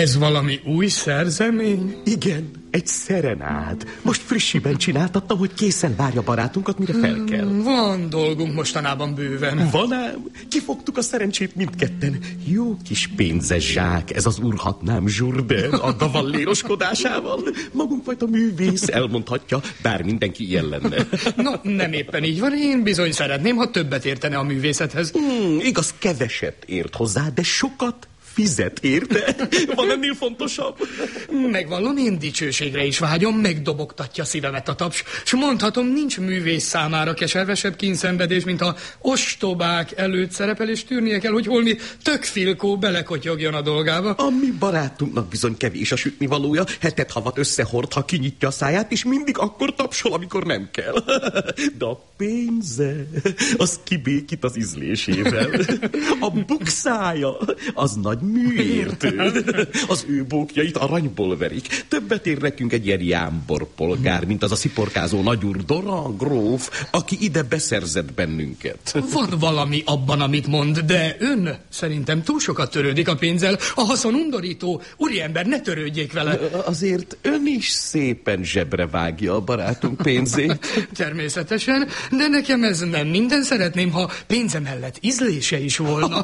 Ez valami új szerzemény? Igen, egy szerenád. Most frissiben csináltattam, hogy készen várja barátunkat, mire fel kell. Van dolgunk mostanában bőven. Van ám? Kifogtuk a szerencsét mindketten. Jó kis pénzes zsák, ez az urhatnám Jourdain a davalléroskodásával. Magunkfajta művész elmondhatja, bár mindenki ilyen lenne. No, nem éppen így van. Én bizony szeretném, ha többet értene a művészethez. Igaz, keveset ért hozzá, de sokat fizet érte. Van ennél fontosabb? Megvallom, én dicsőségre is vágyom, megdobogtatja szívemet a taps, s mondhatom, nincs művész számára keservesebb kínszenvedés, mint a ostobák előtt szerepel, és tűrnie kell, hogy holmi tökfilkó belekotyogjon a dolgába. A mi barátunknak bizony kevés a sütnivalója, hetet havat összehord, ha kinyitja a száját, és mindig akkor tapsol, amikor nem kell. De a pénze, az kibékít az ízlésével. A bukszája, az nagy műértő. Az ő bókjait aranyból verik. Többet ér nekünk egy ilyen jámbor polgár, mint az a sziporkázó nagyúr Doran gróf, aki ide beszerzett bennünket. Van valami abban, amit mond, de ön szerintem túl sokat törődik a pénzzel. A haszon undorító. Úriember, ne törődjék vele. Azért ön is szépen zsebre vágja a barátunk pénzét. Természetesen, de nekem ez nem minden. Szeretném, ha pénze mellett ízlése is volna.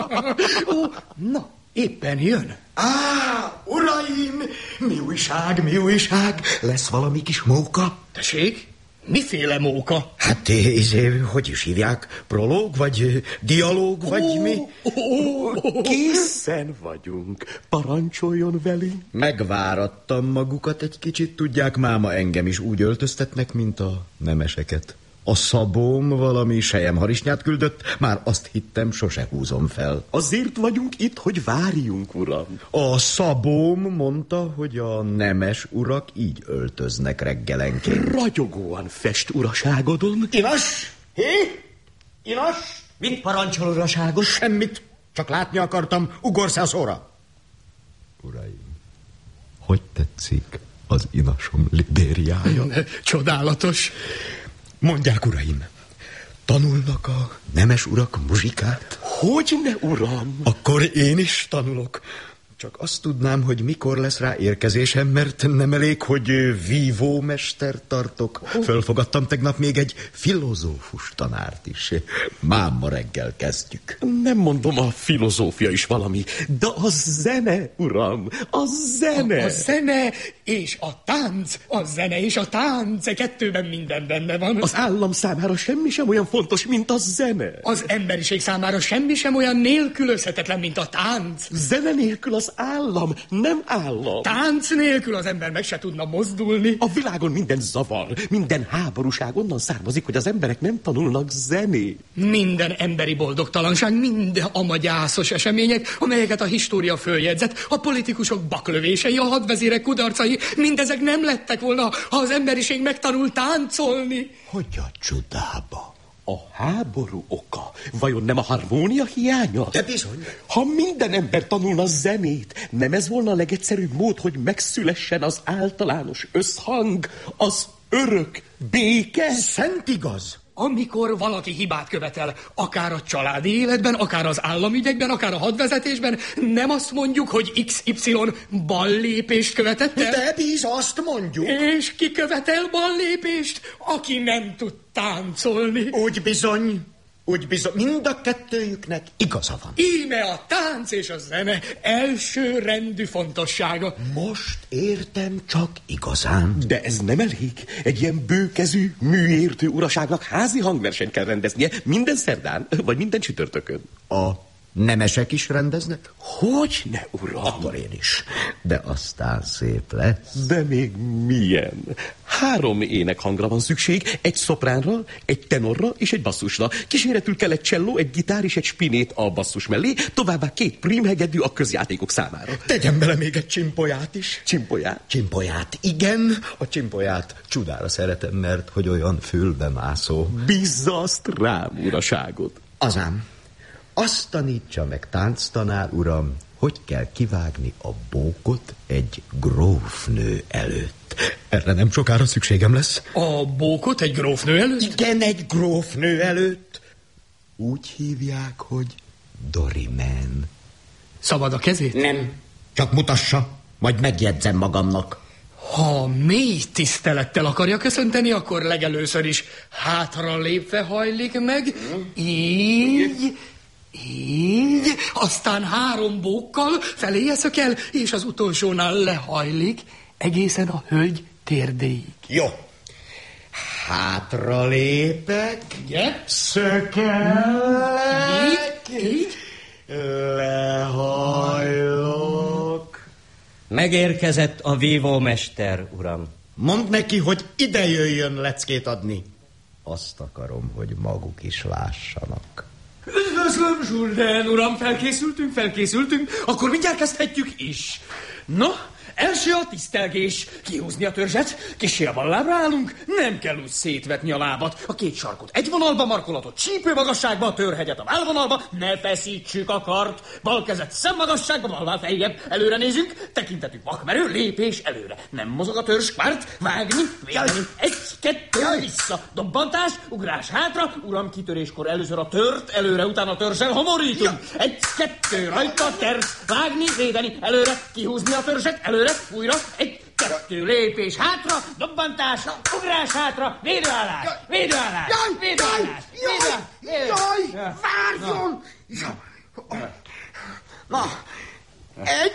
Na, éppen jön. Uraim, mi újság, mi újság? Lesz valami kis móka? Tessék? Miféle móka? Hát, hogy is hívják? Prológ, vagy dialóg, vagy mi? Készen vagyunk. Parancsoljon velünk. Megvárattam magukat egy kicsit, tudják, máma engem is úgy öltöztetnek, mint a nemeseket. A szabóm valami selyemharisnyát küldött, már azt hittem, sose húzom fel. Azért vagyunk itt, hogy várjunk, uram. A szabóm mondta, hogy a nemes urak így öltöznek reggelenként. Ragyogóan fest uraságodon. Inas! Hé? Inas? Mit parancsol, uraságos? Semmit, csak látni akartam, ugorsz a szóra. Uraim, hogy tetszik az inasom Libériája? Csodálatos. Mondják, uraim, tanulnak a nemes urak muzsikát? Hogyne, uram? Akkor én is tanulok. Csak azt tudnám, hogy mikor lesz rá érkezésem, mert nem elég, hogy vívómester tartok. Fölfogadtam tegnap még egy filozófus tanárt is. Máma reggel kezdjük. Nem mondom, a filozófia is valami, de a zene, uram, a zene. A zene és a tánc, a zene és a tánc, kettőben minden benne van. Az állam számára semmi sem olyan fontos, mint a zene. Az emberiség számára semmi sem olyan nélkülözhetetlen, mint a tánc. Zene nélkül az állam nem állam. Tánc nélkül az ember meg se tudna mozdulni. A világon minden zavar, minden háborúság onnan származik, hogy az emberek nem tanulnak zenét. Minden emberi boldogtalanság, minden amagyászos események, amelyeket a história följegyzett, a politikusok baklövései, a hadvezérek kudarcai, mindezek nem lettek volna, ha az emberiség megtanult táncolni. Hogy a csodába? A háború oka vajon nem a harmónia hiánya? De bizony. Ha minden ember tanulna zenét, nem ez volna a legegyszerűbb mód, hogy megszülessen az általános összhang, az örök béke? Szent igaz. Amikor valaki hibát követel, akár a családi életben, akár az államügyekben, akár a hadvezetésben, nem azt mondjuk, hogy XY ballépést követett el? De biz, azt mondjuk. És ki követel ballépést? Aki nem tud táncolni. Úgy bizony, mind a kettőjüknek igaza van. Íme a tánc és a zene elsőrendű fontossága. Most értem csak igazán. De ez nem elég. Egy ilyen bőkezű, műértő uraságnak házi hangversenyt kell rendeznie minden szerdán, vagy minden csütörtökön. A nemesek is rendeznek? Hogyne, uram? Akkor én is. De aztán szép lesz. De még milyen? 3 énekhangra van szükség, egy szopránra, egy tenorra és egy basszusra. Kíséretül kell egy cselló, egy gitár és egy spinét a basszus mellé, továbbá 2 prímhegedű a közjátékok számára. Tegyen bele még egy csimpolyát is. Csimpolyát? Csimpolyát, igen. A csimpolyát csudára szeretem, mert hogy olyan fülbemászó. Bízza azt rám, uraságot. Azám. Azt tanítsa meg, tánctanár uram, hogy kell kivágni a bókot egy grófnő előtt. Erre nem sokára szükségem lesz. A bókot egy grófnő előtt? Igen, egy grófnő előtt. Úgy hívják, hogy Dorimen. Szabad a kezét? Nem. Csak mutassa, majd megjegyzem magamnak. Ha mély tisztelettel akarja köszönteni, akkor legelőször is hátra lépve hajlik meg. Így, aztán 3 bókkal feléje szökel, és az utolsónál lehajlik egészen a hölgy térdéig. Jó. Hátra lépek, szökelek, Így. lehajlok. Megérkezett a vívómester, uram. Mondd neki, hogy ide jöjjön leckét adni. Azt akarom, hogy maguk is lássanak. Üdvözlöm, Jourdain uram, felkészültünk, akkor mindjárt kezdhetjük is. Na, első a tisztelgés. Kihúzni a törzset, kissé a bal lábra állunk, nem kell úgy szétvetni a lábat. A 2 sarkot egy vonalba, markolatot csípő magasságba, a törhegyet a vállvonalba, ne feszítsük a kart. Bal kezet szemmagasságba, bal váll feljebb, előre nézünk, tekintetünk vakmerő, lépés előre. Nem mozog a törzs, kvart, vágni, védeni, 1, 2, vissza, dobbantás, ugrás hátra, uram, kitöréskor először a tört, előre, utána a törzsel homorítunk. 1, 2, rajta, terc, vágni, védeni, előre, kihúzni a törzset, előre, újra, 1, 2, lépés hátra, dobbantás, ugrás hátra, védőállás, Várjon! Na, 1,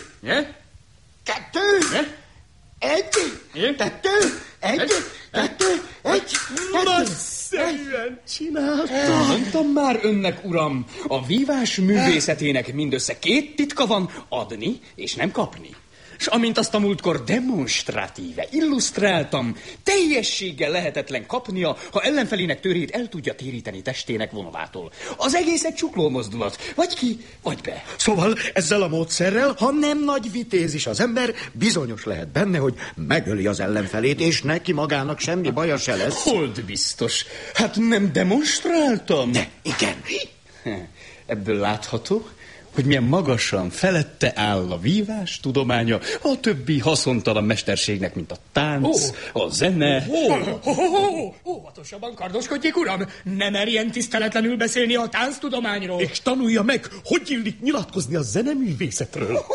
2, 1, 2, 1, 2, 1, Nagyszerűen csináltam. Mondtam már önnek, uram, a vívás művészetének mindössze 2 titka van, adni és nem kapni. És amint azt a múltkor demonstratíve illusztráltam, teljességgel lehetetlen kapnia, ha ellenfelének törét el tudja téríteni testének vonalától. Az egész egy csukló mozdulat, vagy ki, vagy be. Szóval ezzel a módszerrel, ha nem nagy vitéz is az ember, bizonyos lehet benne, hogy megöli az ellenfelét, és neki magának semmi baja se lesz. Hold biztos. Hát nem demonstráltam? De igen. Ebből látható, hogy milyen magasan felette áll a vívás tudománya a többi haszontalan mesterségnek, mint a tánc, a zene. Óvatosabban kardoskodjék, uram! Ne merjen tiszteletlenül beszélni a tánctudományról. És tanulja meg, hogy illik nyilatkozni a zeneművészetről.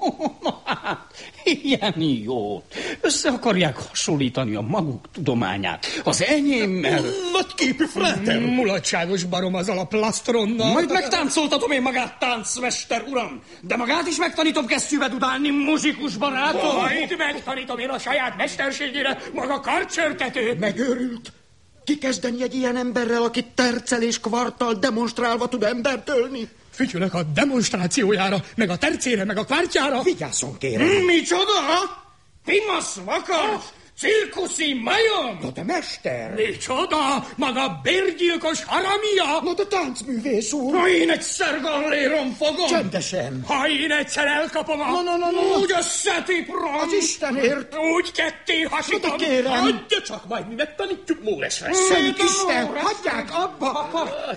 Ilyen jót. Össze akarják hasonlítani a maguk tudományát az enyémmel. Nagyképű fráter. Mulatságos barom azzal a plastronnal. Majd megtáncoltatom én magát, táncmester uram. De magát is megtanítom kesztyűbe dudálni, muzsikus barátom. Majd megtanítom én a saját mesterségére maga karcsörtetőt. Megőrült. Kikezdeni egy ilyen emberrel, aki terccel és kvarttal demonstrálva tud embert ölni? Fütyülök a demonstrációjára, meg a tercére, meg a kvártyára. Vigyázzon, kérem. Micsoda? Pimasz vakar? Cirkuszi majom? Na de mester! Micsoda? Maga bérgyilkos haramia? Na de táncművész úr! Ha én egyszer galléron fogom? Csendesen! Ha én egyszer elkapom a... No. Úgy összetiprom! Az Istenért! Úgy ketté hasítom! Na de kérem! Hagyja csak, majd mi megtanítjuk Mólesre! Szent Isten! Hagyják abba!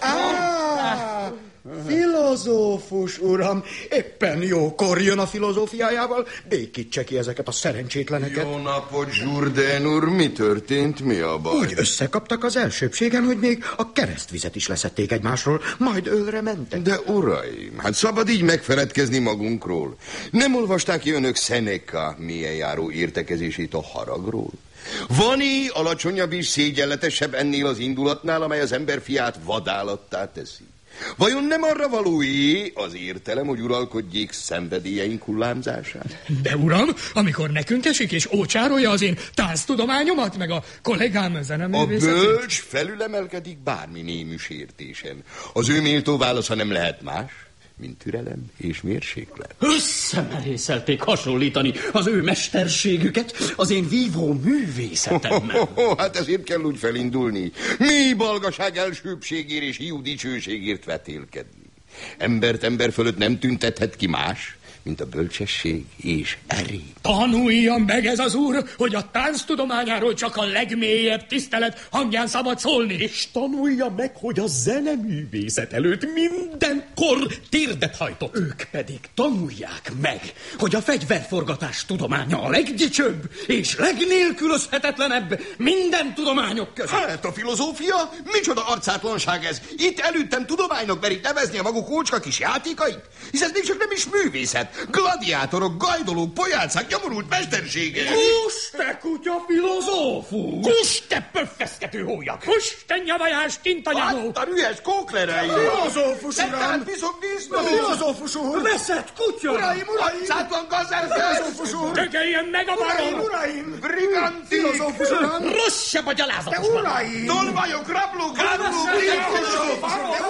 Filozófus uram, éppen jókor jön a filozófiájával, békítse ki ezeket a szerencsétleneket. Jó napot, Jourdain úr, mi történt, mi a baj? Úgy összekaptak az elsőbbségen, hogy még a keresztvizet is leszették egymásról, majd ölre mentek. De uraim, hát szabad így megfeledkezni magunkról. Nem olvasták ki önök Seneca milyen járó értekezését a haragról? Van-e alacsonyabb és szégyenletesebb ennél az indulatnál, amely az ember fiát vadállattá teszi? Vajon nem arra valóé az értelem, hogy uralkodjék szenvedélyeink hullámzását? De uram, amikor nekünk esik és ócsárolja az én tánctudományomat, meg a kollégám zeneművészetét. A bölcs felülemelkedik bármi némű sértésen. Az ő méltó válasza nem lehet más, mint türelem és mérséklet. Összemerészelték hasonlítani az ő mesterségüket az én vívó művészetemmel. Hát ezért kell úgy felindulni. Mi balgaság elsőbbségért és hiú dicsőségért vetélkedni. Embert ember fölött nem tüntethet ki más, mint a bölcsesség és erény. Tanuljam meg ez az úr, hogy a tánctudományáról csak a legmélyebb tisztelet hangján szabad szólni. És tanulja meg, hogy a zeneművészet előtt mindenkor térdet hajtott. Ők pedig tanulják meg, hogy a fegyverforgatás tudománya a legdicsőbb és legnélkülözhetetlenebb minden tudományok között. Hát a filozófia? Micsoda arcátlanság ez? Itt előttem tudománynak merik nevezni a maguk ócska kis játékait? Hisz ez még csak nem is művészet. természet, gladiátorok, gajdolók, pojácák, nyomorult mestersége. Kuss, te kutya filozófus! Kuss, te pöffeszkető hólyag! Kuss, te nyavajás tintanyagó! A rühes kóklerei! Filozófus uram! Filozófus úr! Veszett kutya! Uraim! Szálltan gazerfős! Tököljen meg a barom! Uraim! Briganti! Filozófus uram! Rosszabb a gyalázatos De uraim! Tolvajok, rablók, árulók, gyilkosok!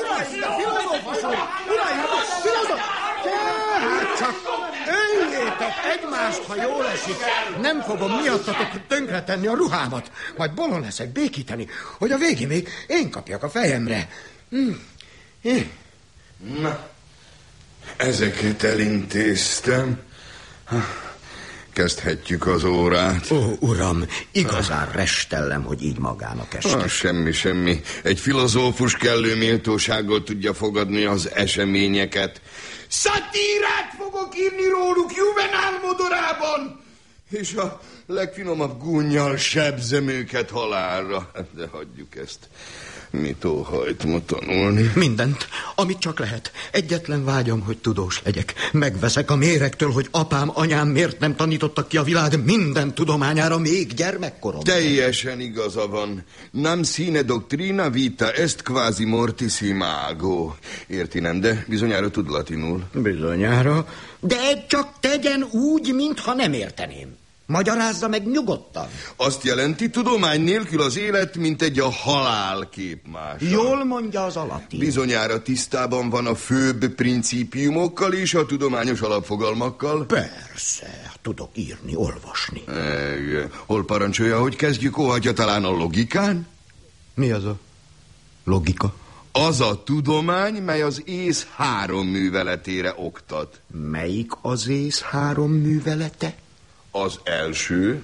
Csak öljétek egymást, ha jól esik. Nem fogom miattatok tönkretenni a ruhámat. Majd bolond leszek békíteni, hogy a végén még én kapjak a fejemre. Na, ezeket elintéztem. Kezdhetjük az órát. Ó, uram, igazán restellem, hogy így magának esik. Semmi. Egy filozófus kellő méltósággal tudja fogadni az eseményeket. Szatírát fogok írni róluk Juvenál modorában, és a legfinomabb gúnnyal sebzem őket halálra. De hagyjuk ezt. Mit óhajt ma tanulni? Mindent, amit csak lehet. Egyetlen vágyam, hogy tudós legyek. Megveszek a méregtől, hogy apám, anyám miért nem tanítottak ki a világ minden tudományára még gyermekkoromban. Teljesen igaza van. Nam sine doctrina vita est quasi mortis imago. Érti nem, de bizonyára tud latinul. Bizonyára, de csak tegyen úgy, mintha nem érteném. Magyarázza meg nyugodtan. Azt jelenti, tudomány nélkül az élet, mint egy a halál képmása. Jól mondja az latin. Bizonyára tisztában van a főbb principiumokkal és a tudományos alapfogalmakkal. Persze, tudok írni, olvasni. Hol parancsolja, hogy kezdjük, óhatja talán a logikán? Mi az a logika? Az a tudomány, mely az ész 3 műveletére oktat. Melyik az ész 3 művelete? Az első,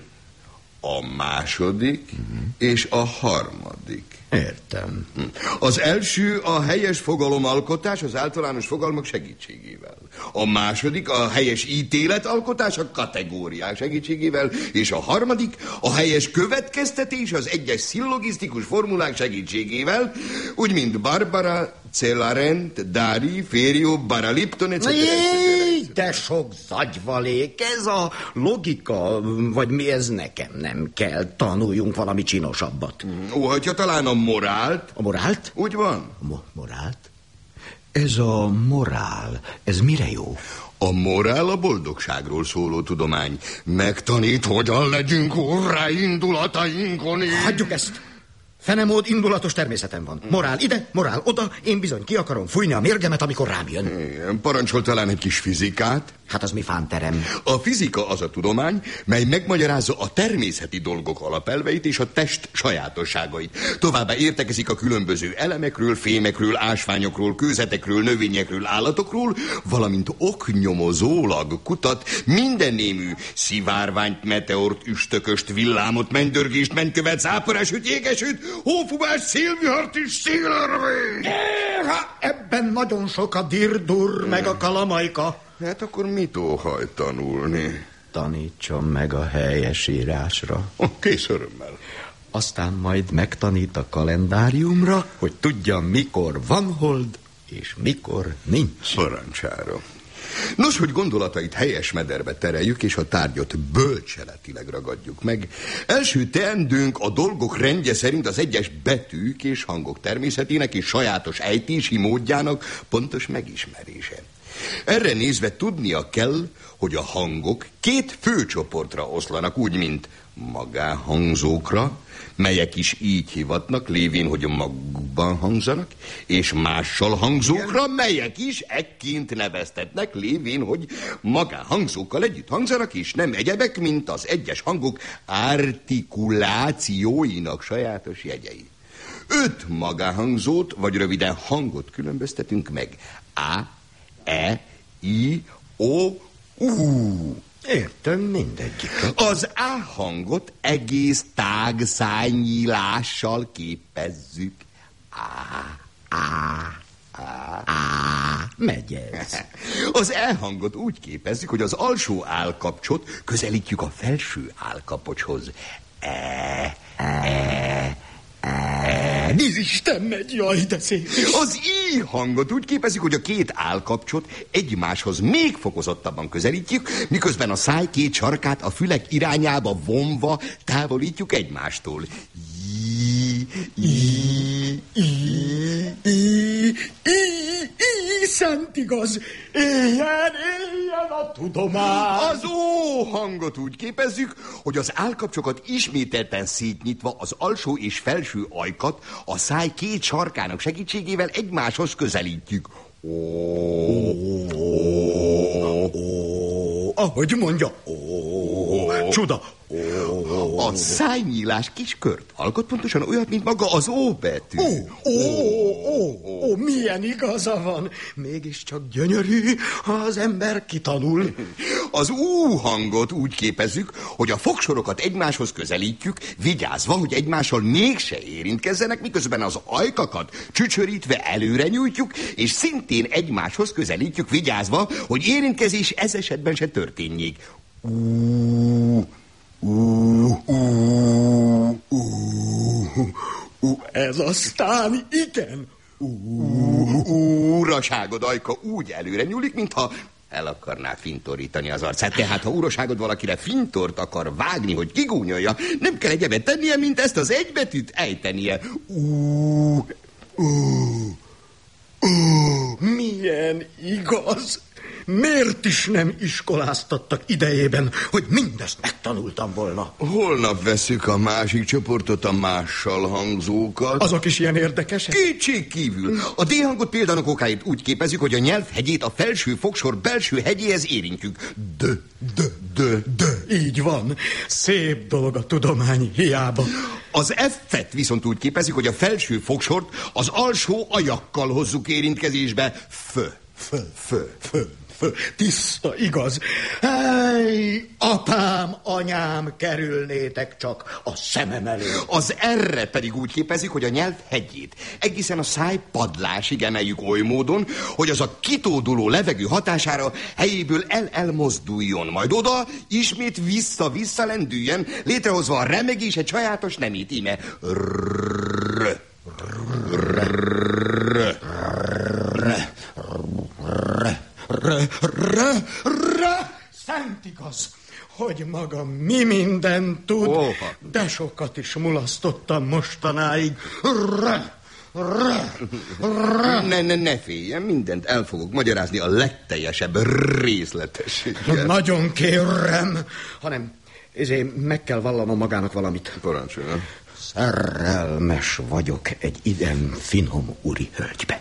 a második és a harmadik. Értem. Az első a helyes fogalomalkotás az általános fogalmak segítségével. A második a helyes ítéletalkotás a kategóriák segítségével. És a harmadik a helyes következtetés az egyes szillogisztikus formulák segítségével, úgy mint Barbara, Celarent, Dari, Fério, Baralipton, etc. Jéj, de sok zagyvalék, ez a logika, vagy mi ez nekem nem kell, tanuljunk valami csinosabbat. Óhatja talán a morált? A morált? Úgy van. Morált? Ez a morál, ez mire jó? A morál a boldogságról szóló tudomány. Megtanít, hogyan legyünk urrá indulatainkon. Hagyjuk ezt! Fenemód indulatos természetem van. Morál ide, morál oda, én bizony ki akarom fújni a mérgemet, amikor rám jön. Igen, parancsol talán egy kis fizikát? Hát az mi fánterem? A fizika az a tudomány, mely megmagyarázza a természeti dolgok alapelveit és a test sajátosságait. Továbbá értekezik a különböző elemekről, fémekről, ásványokról, kőzetekről, növényekről, állatokról, valamint oknyomozólag kutat minden némű szivárványt, meteort, üstököst, villámot, mennydörgést, mennkövet, záporásüt, jégesüt, hófúvást, szélvihart és szélörvényt. Ebben nagyon sok a dirdur, meg a kalamajka. Hát akkor mit óhajt tanulni? Tanítson meg a helyes írásra. Kész örömmel. Aztán majd megtanít a kalendáriumra, hogy tudja, mikor van hold, és mikor nincs. Parancsára. Nos, hogy gondolatait helyes mederbe tereljük, és a tárgyat bölcseletileg ragadjuk meg. Első teendőnk a dolgok rendje szerint az egyes betűk és hangok természetének és sajátos ejtési módjának pontos megismerése. Erre nézve tudnia kell, hogy a hangok 2 fő csoportra oszlanak, úgy, mint magánhangzókra, melyek is így hivatnak, lévén, hogy magukban hangzanak, és mással hangzókra, melyek is ekként neveztetnek, lévén, hogy magánhangzókkal együtt hangzanak, és nem egyebek, mint az egyes hangok artikulációinak sajátos jegyei. 5 magánhangzót, vagy röviden hangot különböztetünk meg. A, E, I, O, U. Értem, mindegyik. Az A hangot egész tág szájnyílással képezzük. Megy ez. Az E hangot úgy képezzük, hogy az alsó állkapcsot közelítjük a felső állkapocshoz. megy. Isten megy, jaj, de szép. Az I hangot úgy képezik, hogy a két állkapcsot egymáshoz még fokozottabban közelítjük, miközben a száj két sarkát a fülek irányába vonva távolítjuk egymástól. Szent igaz. Éljen a tudomány. Az Ó hangot úgy képezzük, hogy az állkapcsokat ismételten szétnyitva az alsó és felső ajkat a száj két sarkának segítségével egymáshoz közelítjük. Ahogy mondja, csuda. A szájnyílás kis kört alkot, pontosan olyat, mint maga az Ó betű. Milyen igaza van. Mégiscsak gyönyörű, ha az ember kitanul. Az U hangot úgy képezzük, hogy a fogsorokat egymáshoz közelítjük, vigyázva, hogy egymással mégse érintkezzenek, miközben az ajkakat csücsörítve előre nyújtjuk, és szintén egymáshoz közelítjük, vigyázva, hogy érintkezés ez esetben se történjék. Ez aztán igen. Uraságod ajka úgy előre nyúlik, mintha el akarná fintorítani az arcát. Tehát, ha uraságod valakire fintort akar vágni, hogy kigúnyolja, nem kell egyebet tennie, mint ezt az egybetűt ejtenie. Milyen igaz. Miért is nem iskoláztattak idejében, hogy mindezt megtanultam volna? Holnap veszük a másik csoportot, a mással hangzókat. Azok is ilyen érdekesek? Kétség kívül. A D hangot példának okáért úgy képezzük, hogy a nyelv hegyét a felső fogsor belső hegyéhez érintjük. Így van. Szép dolog a tudomány, hiába. Az F-et viszont úgy képezzük, hogy a felső fogsort az alsó ajakkal hozzuk érintkezésbe. Tiszta, igaz. Hey, apám, anyám, kerülnétek csak a szemem elé. Az R-re pedig úgy képezik, hogy a nyelv hegyét egészen a száj padlásig emeljük oly módon, hogy az a kitóduló levegő hatására helyéből elmozduljon, majd oda ismét vissza-vissza lendüljen, létrehozva a remegés egy sajátos nemét, íme Szent igaz, hogy maga mi mindent tud, de sokat is mulasztottam mostanáig. Ne féljen, mindent el fogok magyarázni a legteljesebb részletességgel. Nagyon kérem, hanem meg kell vallanom magának valamit. Parancsoljon. Szerelmes vagyok egy idegen finom úri hölgybe.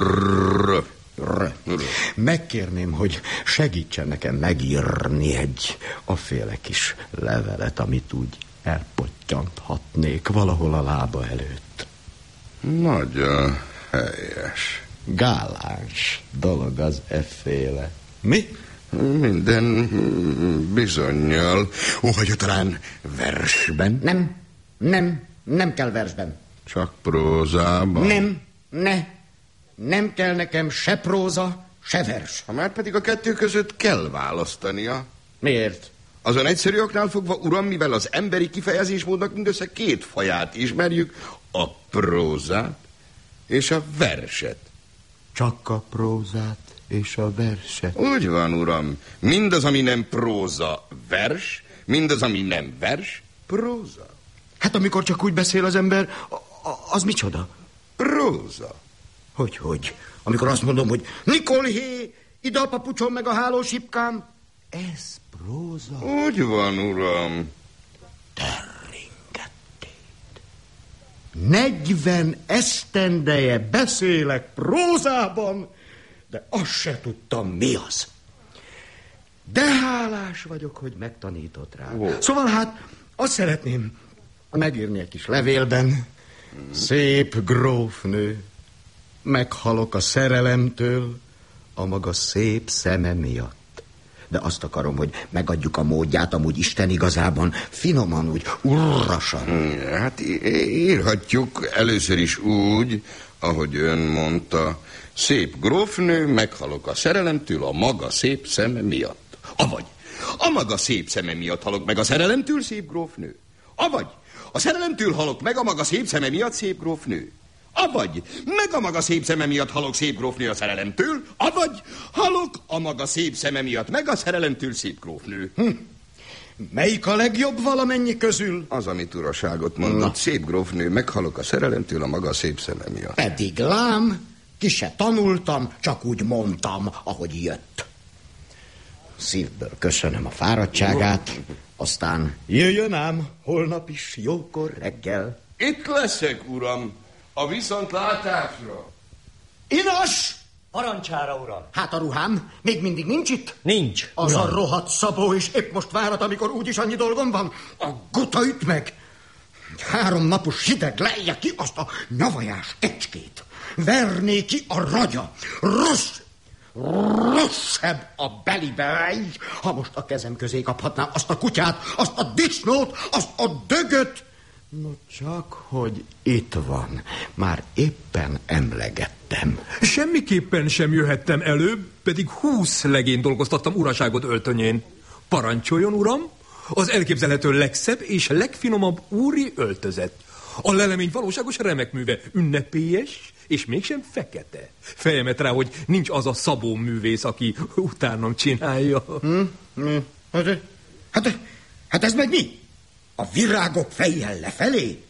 Megkérném, hogy segítsen nekem megírni egy aféle kis levelet, amit úgy elpottyanthatnék valahol a lába előtt. Nagyon helyes. Gáláns dolog az efféle. Mi? Minden bizonnyal. Vagy talán versben? Nem kell versben. Csak prózában? Nem kell nekem se próza, se vers. Ha már pedig a kettő között kell választania. Miért? Azon egyszerű oknál fogva, uram, mivel az emberi kifejezésmódnak mindössze két faját ismerjük, a prózát és a verset. Csak a prózát és a verset. Úgy van, uram. Mindaz, ami nem próza, vers, mindaz, ami nem vers, próza. Hát amikor csak úgy beszél az ember, az micsoda? Próza. Hogy? Amikor azt mondom, hogy Nikolhé, ide a papucsom meg a hálósipkám, ez próza. Úgy van, uram. Terringettéd. 40 esztendeje beszélek prózában, de azt se tudtam, mi az. De hálás vagyok, hogy megtanított rá. Szóval hát azt szeretném megírni egy kis levélben. Szép grófnő, meghalok a szerelemtől a maga szép szeme miatt. De azt akarom, hogy megadjuk a módját, amúgy Isten igazában, finoman úgy, urrasan. Hát írhatjuk először is úgy, ahogy ön mondta, szép grófnő, meghalok a szerelemtől a maga szép szeme miatt. Avagy, a maga szép szeme miatt halok meg a szerelemtől, szép grófnő. Avagy, a szerelemtől halok meg a maga szép szeme miatt, szép grófnő. Avagy meg a maga szép szeme miatt halok, szép grófnő, a szerelemtől, avagy halok a maga szép szeme miatt meg a szerelemtől, szép grófnő. Melyik a legjobb valamennyi közül? Az, amit uraságot mondott, szép grófnő, meghalok a szerelemtől a maga szép szeme miatt. Pedig lám, ki se tanultam, csak úgy mondtam, ahogy jött. Szívből köszönöm a fáradtságát, aztán jöjjön ám holnap is jókor reggel. Itt leszek, uram, a viszontlátásra. Inas! Parancsára, uram. Hát a ruhám még mindig nincs itt? Nincs, Az uram. a rohadt Szabó is épp most várat, amikor úgyis annyi dolgom van. A guta üt meg. 3 napos hideg lejje ki azt a nyavajás kecskét. Verné ki a ragya. Rosszabb a belibe, ha most a kezem közé kaphatnám azt a kutyát, azt a disznót, azt a dögöt. No csak, hogy itt van. Már éppen emlegettem. Semmiképpen sem jöhettem előbb, pedig 20 legényt dolgoztattam uraságot öltönyén. Parancsoljon, uram, az elképzelhető legszebb és legfinomabb úri öltözet. A lelemény valóságos remek műve, ünnepélyes, és mégsem fekete. Fejemet rá, hogy nincs az a Szabó művész, aki utánam csinálja. Hát ez meg mi? A virágok fejjel lefelé?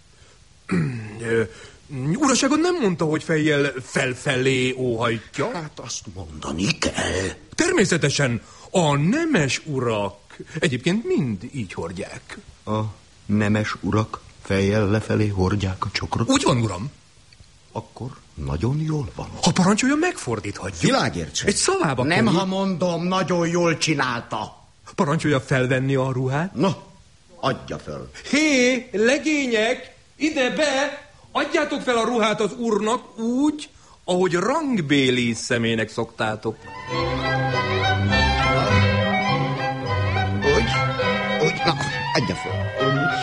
Uraságon nem mondta, hogy fejjel felfelé óhajtja? Hát azt mondani kell. Természetesen a nemes urak egyébként mind így hordják. A nemes urak fejjel lefelé hordják a csokrot? Úgy van, uram. Akkor nagyon jól van. Ha parancsolja, megfordíthatjuk. Világértség. Egy szavába Nem, kerül. ha mondom, nagyon jól csinálta. Parancsolja felvenni a ruhát. No, adja föl. Hé, legények, ide be! Adjátok fel a ruhát az úrnak úgy, ahogy rangbéli személynek szoktátok. Úgy, na, adja föl.